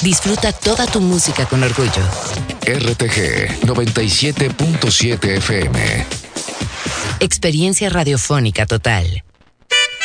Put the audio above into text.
Disfruta toda tu música con orgullo. RTG 97.7 FM. Experiencia radiofónica total.